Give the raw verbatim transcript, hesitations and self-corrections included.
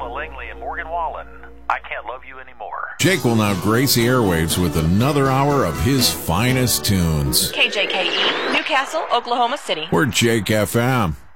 Noah Langley and Morgan Wallen. I Can't Love You Anymore. Jake will now grace the airwaves with another hour of his finest tunes. K J K E, Newcastle, Oklahoma City. We're Jake F M.